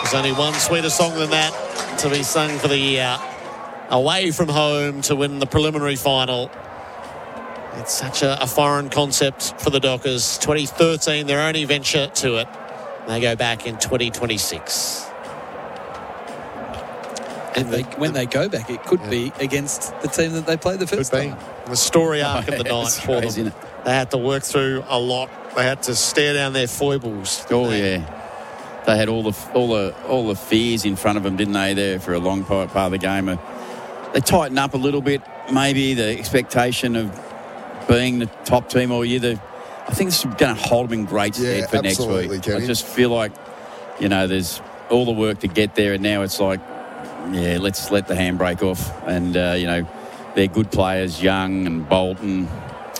There's only one sweeter song than that to be sung for the year. Away from home to win the preliminary final. It's such a foreign concept for the Dockers. 2013, their only venture to it. They go back in 2026. And when they go back, it could be against the team that they played the first time. The story arc of the night for them. They had to work through a lot. They had to stare down their foibles. Yeah. They had all the fears in front of them, didn't they? There for a long part of the game. They tightened up a little bit. Maybe the expectation of being the top team all year. I think this is going to hold them in great stead for next week. Kenny. I just feel like, there's all the work to get there, and now it's like, let's let the handbrake off. And, they're good players, Young and Bolton.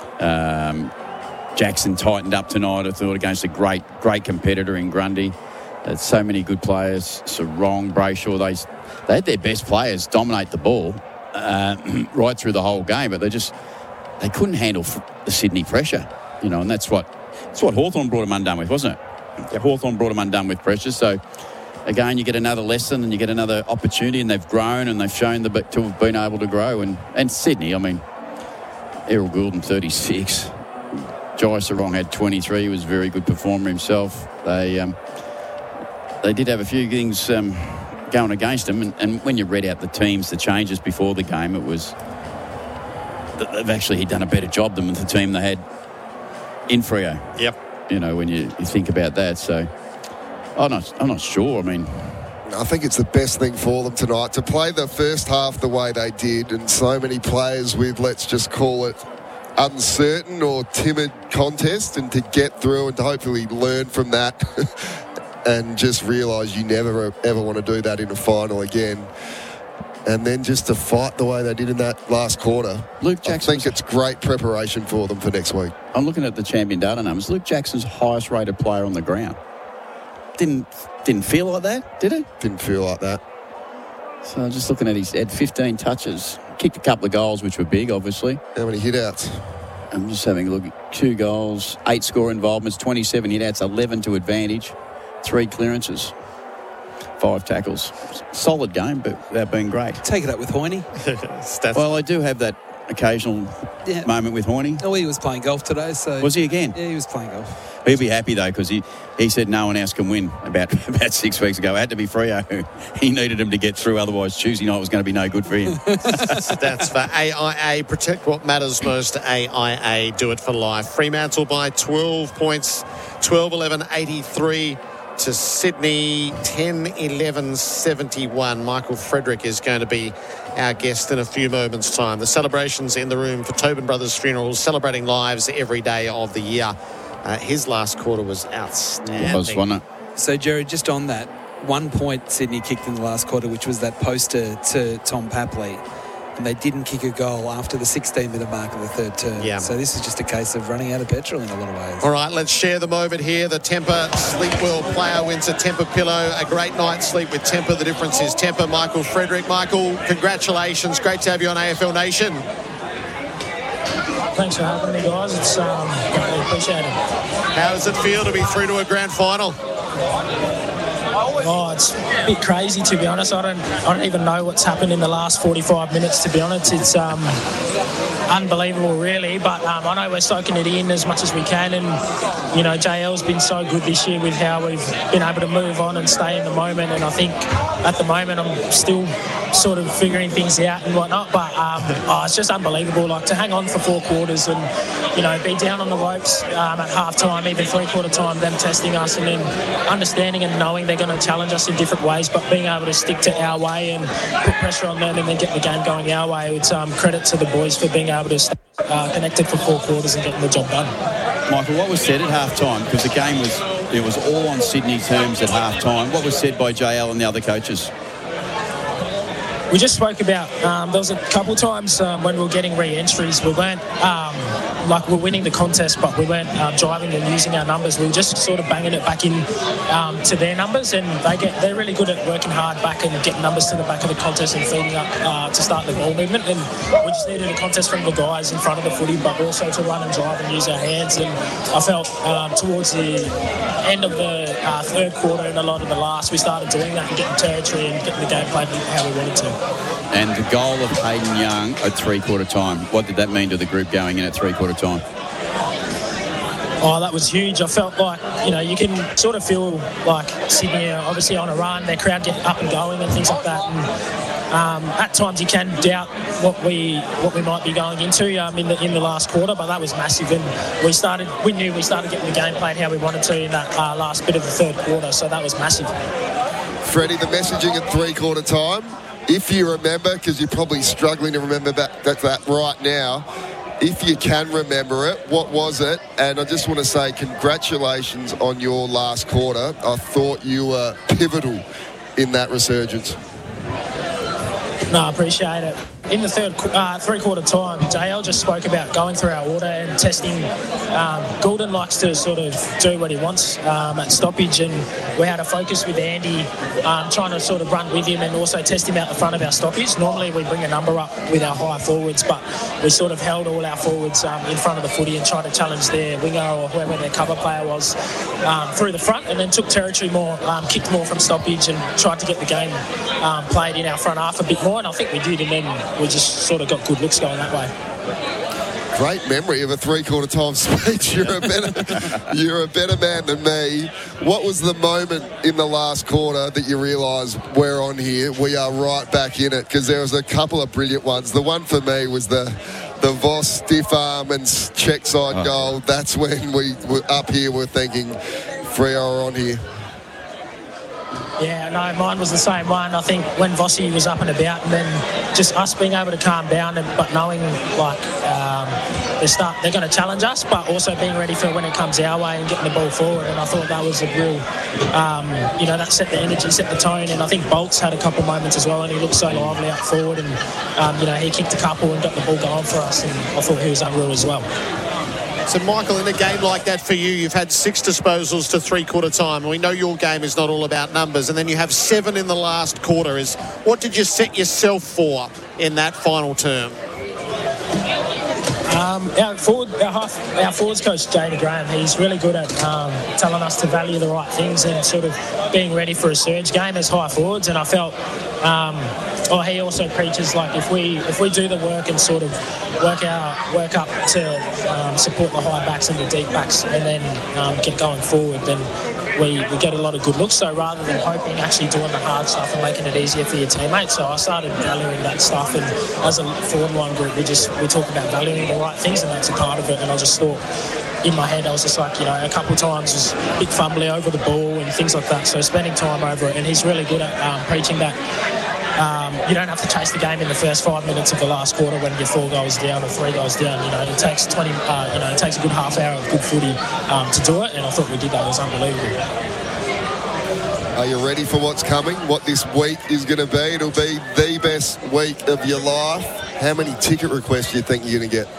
Jackson tightened up tonight, I thought, against a great competitor in Grundy. So many good players. Sarong, Brayshaw, they had their best players dominate the ball right through the whole game, but they couldn't handle the Sydney pressure, and that's what Hawthorn brought them undone with, wasn't it? Yeah. Hawthorn brought them undone with pressure. So again, you get another lesson and you get another opportunity, and they've grown and they've shown to have been able to grow. And Sydney, Errol Goulden 36, Jai Sarong had 23. He was a very good performer himself. They did have a few things going against them, and when you read out the teams, the changes before the game, it was they've actually done a better job than the team they had in Freo. Yep. When you think about that. So I'm not sure. I think it's the best thing for them tonight to play the first half the way they did, and so many players with, let's just call it, uncertain or timid contest, and to get through and to hopefully learn from that and just realise you never ever want to do that in a final again. And then just to fight the way they did in that last quarter. Luke Jackson, I think it's great preparation for them for next week. I'm looking at the champion data numbers. Luke Jackson's highest rated player on the ground. Didn't feel like that, did it? Didn't feel like that. So I'm just looking at his had 15 touches, kicked a couple of goals, which were big, obviously. How many hit-outs? I'm just having a look at 2 goals, 8 score involvements, 27 hit-outs, 11 to advantage, 3 clearances, 5 tackles. Solid game, but they've been great. Take it up with Hoyne. Well, I do have that occasional moment with Hoyne. Oh, he was playing golf today. So was he again? Yeah, he was playing golf. He'll be happy, though, because he said no one else can win about 6 weeks ago. It had to be Freo. He needed him to get through, otherwise Tuesday night was going to be no good for him. That's for AIA. Protect what matters most to AIA. Do it for life. Fremantle by 12 points. 12-11, 83 to Sydney. 10-11, 71. Michael Frederick is going to be our guest in a few moments' time. The celebrations in the room for Tobin Brothers Funerals, celebrating lives every day of the year. His last quarter was outstanding. It was, wasn't it? So, Jared, just on that, 1 point Sydney kicked in the last quarter, which was that poster to Tom Papley. And they didn't kick a goal after the 16-minute mark of the third term. Yeah. So this is just a case of running out of petrol in a lot of ways. All right, let's share them over here. The Tempur Sleep Well player wins a Tempur pillow. A great night's sleep with Tempur. The difference is Tempur. Michael Frederick. Michael, congratulations. Great to have you on AFL Nation. Thanks for having me, guys. It's greatly appreciated. How does it feel to be through to a grand final? Oh, it's a bit crazy, to be honest. I don't even know what's happened in the last 45 minutes, to be honest. It's unbelievable, really. But I know we're soaking it in as much as we can. And, JL's been so good this year with how we've been able to move on and stay in the moment. And I think at the moment I'm still sort of figuring things out and whatnot. But it's just unbelievable. Like, to hang on for 4 quarters and, be down on the ropes at half-time, even 3/4 time, them testing us and then understanding and knowing they're going to challenge us in different ways, but being able to stick to our way and put pressure on them and then get the game going our way. It's credit to the boys for being able to stay connected for 4 quarters and getting the job done. Michael, what was said at half-time? Because the game was all on Sydney terms at half-time. What was said by JL and the other coaches? We just spoke about there was a couple times when we were getting re-entries, we weren't like we're winning the contest, but we weren't driving and using our numbers. We were just sort of banging it back in to their numbers, and they're really good at working hard back and getting numbers to the back of the contest and feeding up to start the ball movement. And we just needed a contest from the guys in front of the footy, but also to run and drive and use our hands. And I felt towards the end of the third quarter and a lot of the last, we started doing that and getting territory and getting the game played how we wanted to. And the goal of Hayden Young at three-quarter time, what did that mean to the group going in at three-quarter time? Oh, that was huge. I felt like, you can sort of feel like Sydney are obviously on a run, their crowd get up and going and things like that. And at times you can doubt what we might be going into in the last quarter, but that was massive. And we knew we started getting the game played how we wanted to in that last bit of the third quarter, so that was massive. Freddie, the messaging at three-quarter time, if you remember, because you're probably struggling to remember that right now, if you can remember it, what was it? And I just want to say congratulations on your last quarter. I thought you were pivotal in that resurgence. No, I appreciate it. In the third three-quarter time, JL just spoke about going through our order and testing. Goulden likes to sort of do what he wants at stoppage, and we had a focus with Andy trying to sort of run with him and also test him out the front of our stoppage. Normally we bring a number up with our high forwards, but we sort of held all our forwards in front of the footy and tried to challenge their winger or whoever their cover player was through the front, and then took territory more, kicked more from stoppage and tried to get the game played in our front half a bit more, and I think we did, and then we just sort of got good looks going that way. Great memory of a three-quarter time speech. You're a better man than me. What was the moment in the last quarter that you realised we're on here? We are right back in it, because there was a couple of brilliant ones. The one for me was the Voss stiff arm and check side goal. That's when we were up here. We're thinking, Freo are on here. Yeah, no, mine was the same one. I think when Vossi was up and about, and then just us being able to calm down, but knowing like they're going to challenge us, but also being ready for when it comes our way and getting the ball forward. And I thought that was a real, that set the energy, set the tone. And I think Bolts had a couple moments as well, and he looked so lively up forward, and he kicked a couple and got the ball going for us, and I thought he was unreal as well. So, Michael, in a game like that for you, you've had 6 disposals to three-quarter time. We know your game is not all about numbers, and then you have 7 in the last quarter. What did you set yourself for in that final term? Our forwards coach, Jamie Graham, he's really good at telling us to value the right things and sort of being ready for a surge game as high forwards. And I felt, he also preaches like if we do the work and sort of work up to support the high backs and the deep backs, and then get going forward, then we get a lot of good looks. So rather than hoping, actually doing the hard stuff and making it easier for your teammates. So I started valuing that stuff, and as a forward line group, we talk about valuing the right things, and that's a part of it. And I just thought, in my head, I was just like, a couple of times was a bit fumbly over the ball and things like that. So spending time over it, and he's really good at preaching that. You don't have to chase the game in the first 5 minutes of the last quarter when you're 4 goals down or 3 goals down. It takes it takes a good half hour of good footy to do it, and I thought we did that. It was unbelievable. Are you ready for what's coming? What this week is going to be? It'll be the best week of your life. How many ticket requests do you think you're going to get?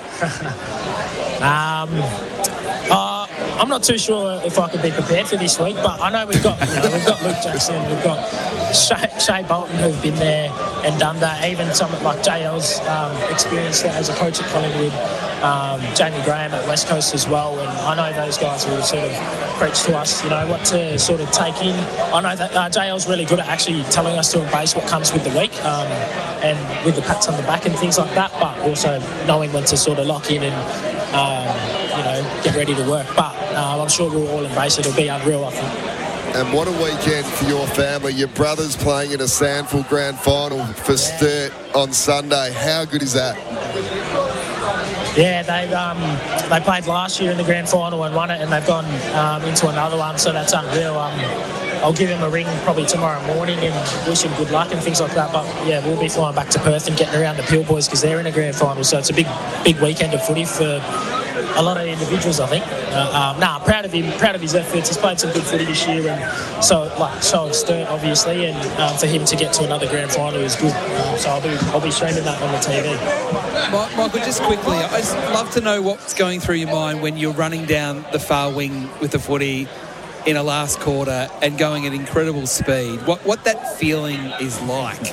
I'm not too sure if I could be prepared for this week, but I know we've got Luke Jackson, we've got Shea Bolton who've been there and done that. Even someone like JL's experience as a coach at Collingwood, Jamie Graham at West Coast as well, and I know those guys will sort of preach to us, what to sort of take in. I know that JL's really good at actually telling us to embrace what comes with the week, and with the pats on the back and things like that, but also knowing when to sort of lock in and get ready to work. But I'm sure we'll all embrace it. It'll be unreal, I think. And what a weekend for your family. Your brother's playing in a Sandford Grand Final for Sturt on Sunday. How good is that? Yeah, they played last year in the Grand Final and won it, and they've gone into another one, so that's unreal. I'll give him a ring probably tomorrow morning and wish him good luck and things like that. But yeah, we'll be flying back to Perth and getting around the Peel boys because they're in a Grand Final, so it's a big weekend of footy for individuals, I think. I'm proud of him, proud of his efforts. He's played some good footy this year, and so has Sturt, obviously, and for him to get to another grand final is good. So I'll be streaming that on the TV. Michael, just quickly, I'd just love to know what's going through your mind when you're running down the far wing with the footy in a last quarter and going at incredible speed. What that feeling is like.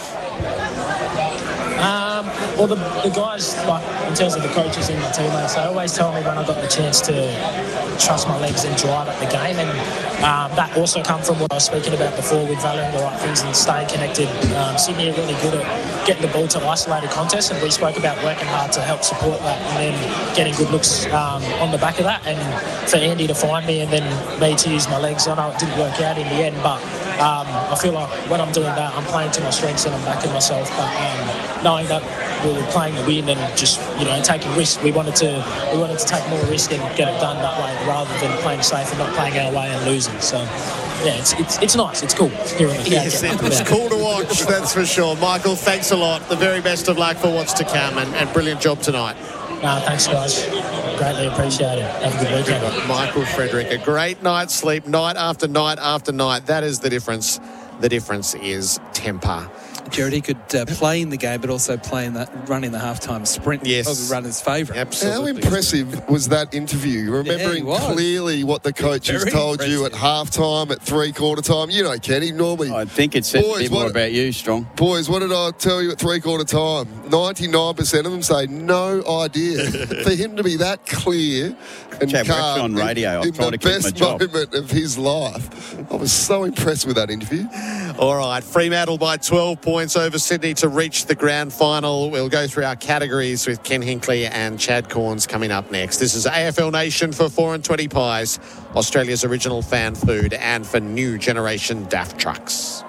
Well, the guys, like in terms of the coaches and my teammates, they always tell me when I got the chance to trust my legs and drive at the game, and that also come from what I was speaking about before with valuing the right things and staying connected. Sydney are really good at getting the ball to isolated contests, and we spoke about working hard to help support that and then getting good looks on the back of that, and for Andy to find me and then me to use my legs. I know it didn't work out in the end, but I feel like when I'm doing that, I'm playing to my strengths and I'm backing myself, but knowing that we were playing to win and just, taking risks. We wanted to take more risk and get it done that way rather than playing safe and not playing our way and losing. So, yeah, it's nice. It's cool. Yes, it's cool to watch, that's for sure. Michael, thanks a lot. The very best of luck for what's to come, and brilliant job tonight. Thanks, guys. Greatly appreciate it. Have a good weekend. Michael Frederick, a great night's sleep, night after night after night. That is the difference. The difference is temper. Jared, he could play in the game, but also run in the halftime sprint. Yes. Of the runner's favourite. Absolutely. How impressive was that interview? Remembering clearly what the coaches told you at halftime, at three-quarter time. You know, Kenny, normally... I think it said a bit more about you, Strong. Boys, what did I tell you at three-quarter time? 99% of them say no idea. For him to be that clear and calm on radio. in the best moment of his life, I was so impressed with that interview. All right, Fremantle by 12 points over Sydney to reach the grand final. We'll go through our categories with Ken Hinkley and Chad Corns coming up next. This is AFL Nation for 4 and 20 Pies, Australia's original fan food, and for new generation DAF trucks.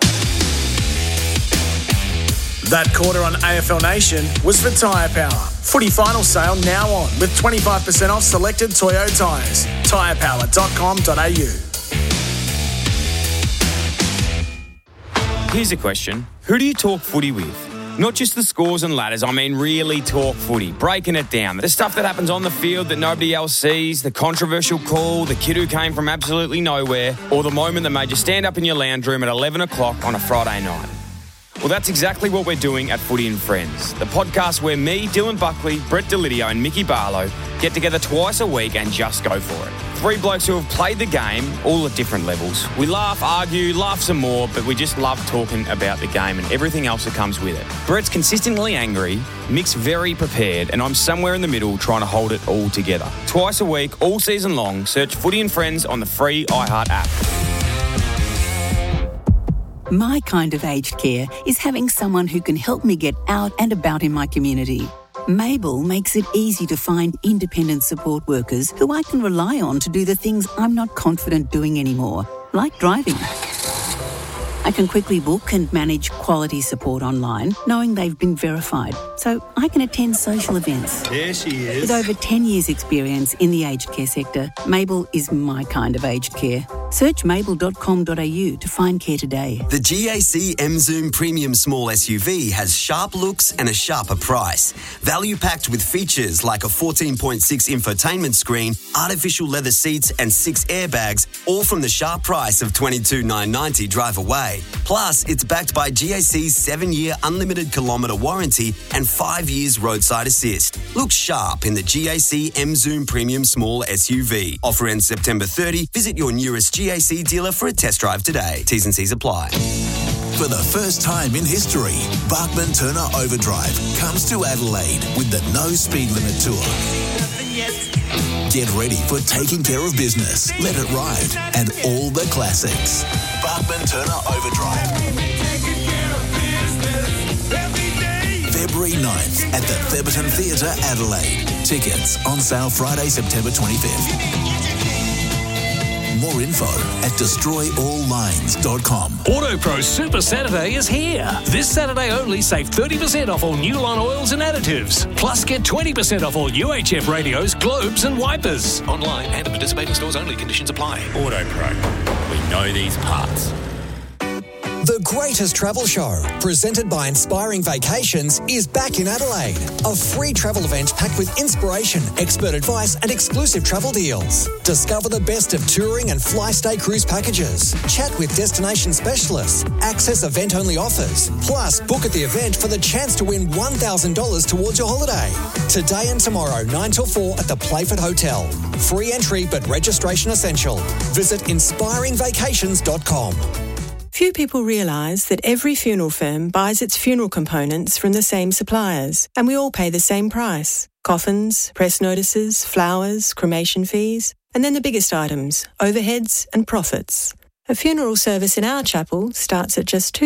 That quarter on AFL Nation was for Tyre Power. Footy final sale now on with 25% off selected Toyo tyres. tyrepower.com.au. Here's a question. Who do you talk footy with? Not just the scores and ladders, I mean really talk footy, breaking it down. The stuff that happens on the field that nobody else sees, the controversial call, the kid who came from absolutely nowhere, or the moment that made you stand up in your lounge room at 11 o'clock on a Friday night. Well, that's exactly what we're doing at Footy and Friends, the podcast where me, Dylan Buckley, Brett Delidio and Mickey Barlow get together twice a week and just go for it. 3 blokes who have played the game, all at different levels. We laugh, argue, laugh some more, but we just love talking about the game and everything else that comes with it. Brett's consistently angry, Mick's very prepared, and I'm somewhere in the middle trying to hold it all together. Twice a week, all season long, search Footy and Friends on the free iHeart app. My kind of aged care is having someone who can help me get out and about in my community. Mabel makes it easy to find independent support workers who I can rely on to do the things I'm not confident doing anymore, like driving. I can quickly book and manage quality support online, knowing they've been verified, so I can attend social events. There she is. With over 10 years' experience in the aged care sector, Mabel is my kind of aged care. Search mabel.com.au to find care today. The GAC M-Zoom Premium Small SUV has sharp looks and a sharper price. Value packed with features like a 14.6 infotainment screen, artificial leather seats and 6 airbags, all from the sharp price of $22,990 drive away. Plus, it's backed by GAC's 7-year unlimited kilometre warranty and 5 years roadside assist. Look sharp in the GAC M-Zoom Premium Small SUV. Offer ends September 30. Visit your nearest GAC dealer for a test drive today. T's and C's apply. For the first time in history, Bachman Turner Overdrive comes to Adelaide with the No Speed Limit Tour. Get ready for taking care of business, Let It Ride, and all the classics. Bachman Turner Overdrive. February 9th at the Theberton Theatre, Adelaide. Tickets on sale Friday, September 25th. More info at destroyalllines.com. AutoPro Super Saturday is here. This Saturday only, save 30% off all new line oils and additives. Plus, get 20% off all UHF radios, globes and wipers. Online and at participating stores only. Conditions apply. AutoPro. We know these parts. The greatest travel show, presented by Inspiring Vacations, is back in Adelaide. A free travel event packed with inspiration, expert advice and exclusive travel deals. Discover the best of touring and fly-stay cruise packages. Chat with destination specialists. Access event-only offers. Plus, book at the event for the chance to win $1,000 towards your holiday. Today and tomorrow, 9 till 4 at the Playford Hotel. Free entry but registration essential. Visit inspiringvacations.com. Few people realise that every funeral firm buys its funeral components from the same suppliers, and we all pay the same price. Coffins, press notices, flowers, cremation fees, and then the biggest items, overheads and profits. A funeral service in our chapel starts at just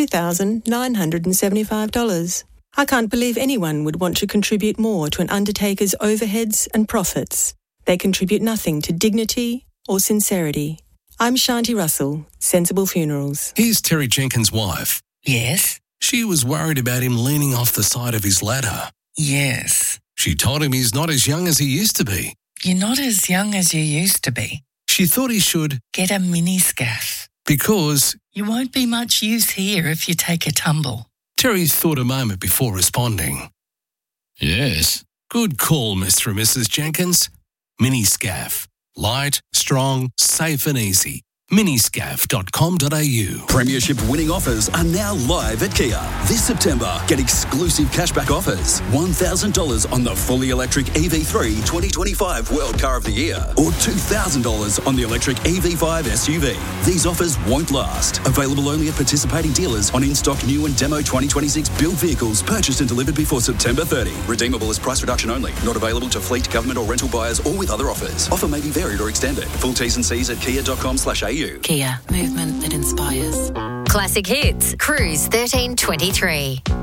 $2,975. I can't believe anyone would want to contribute more to an undertaker's overheads and profits. They contribute nothing to dignity or sincerity. I'm Shanti Russell, Sensible Funerals. Here's Terry Jenkins' wife. Yes? She was worried about him leaning off the side of his ladder. Yes. She told him he's not as young as he used to be. You're not as young as you used to be. She thought he should get a mini scaff. Because you won't be much use here if you take a tumble. Terry thought a moment before responding. Yes. Good call, Mr. and Mrs. Jenkins. Mini scaff. Light, strong, safe and easy. Miniscaff.com.au. Premiership winning offers are now live at Kia. This September, get exclusive cashback offers. $1,000 on the fully electric EV3 2025 World Car of the Year or $2,000 on the electric EV5 SUV. These offers won't last. Available only at participating dealers on in-stock new and demo 2026 build vehicles purchased and delivered before September 30. Redeemable as price reduction only. Not available to fleet, government or rental buyers or with other offers. Offer may be varied or extended. Full T's and C's at kia.com/au. Kia, movement that inspires. Classic Hits, Cruise 1323.